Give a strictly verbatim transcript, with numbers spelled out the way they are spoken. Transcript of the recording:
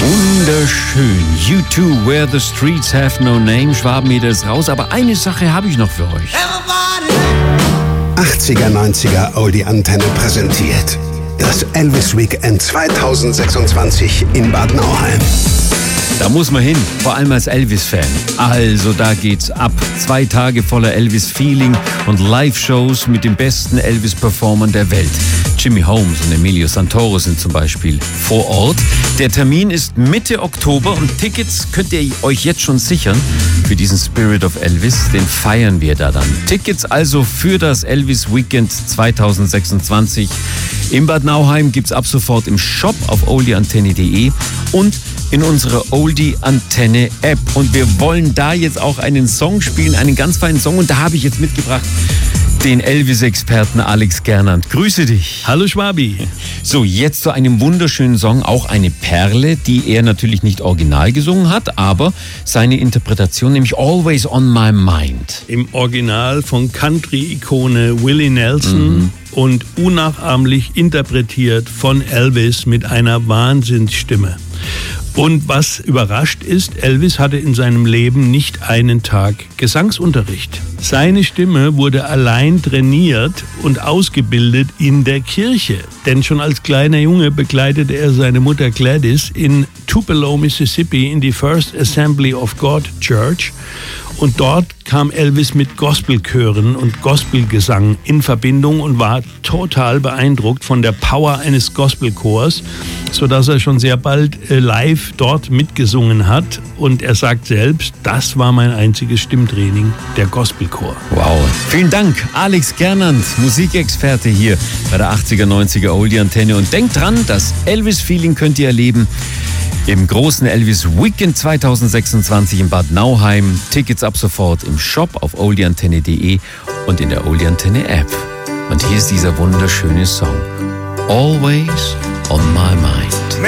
Wunderschön. U two, Where the Streets Have No Name. Schwabenmeter ist raus, aber eine Sache habe ich noch für euch. achtziger, neunziger Oldie Antenne präsentiert das Elvis Weekend zweitausendsechsundzwanzig in Bad Nauheim. Da muss man hin, vor allem als Elvis-Fan. Also da geht's ab. Zwei Tage voller Elvis-Feeling und Live-Shows mit den besten Elvis-Performern der Welt. Jimmy Holmes und Emilio Santoro sind zum Beispiel vor Ort. Der Termin ist Mitte Oktober und Tickets könnt ihr euch jetzt schon sichern für diesen Spirit of Elvis. Den feiern wir da dann. Tickets also für das Elvis Weekend zweitausendsechsundzwanzig. In Bad Nauheim gibt's ab sofort im Shop auf oldie antenne punkt de und in unserer Oldie Antenne App. Und wir wollen da jetzt auch einen Song spielen, einen ganz feinen Song. Und da habe ich jetzt mitgebracht den Elvis-Experten Alex Gernand. Grüße dich. Hallo Schwabi. So, jetzt zu einem wunderschönen Song, auch eine Perle, die er natürlich nicht original gesungen hat, aber seine Interpretation, nämlich Always on My Mind. Im Original von Country-Ikone Willie Nelson mhm. und unnachahmlich interpretiert von Elvis mit einer Wahnsinnsstimme. Und was überrascht ist, Elvis hatte in seinem Leben nicht einen Tag Gesangsunterricht. Seine Stimme wurde allein trainiert und ausgebildet in der Kirche. Denn schon als kleiner Junge begleitete er seine Mutter Gladys in Tupelo, Mississippi in die First Assembly of God Church. Und dort kam Elvis mit Gospelchören und Gospelgesang in Verbindung und war total beeindruckt von der Power eines Gospelchors, sodass er schon sehr bald live dort mitgesungen hat. Und er sagt selbst, das war mein einziges Stimmtraining, der Gospelchor. Wow. Vielen Dank, Alex Gernand, Musikexperte hier bei der achtziger, neunziger Oldie Antenne. Und denkt dran, das Elvis-Feeling könnt ihr erleben im großen Elvis Weekend zweitausendsechsundzwanzig in Bad Nauheim. Tickets ab sofort im Shop auf oldie antenne punkt de und in der Oldie Antenne App. Und hier ist dieser wunderschöne Song. Always on my mind.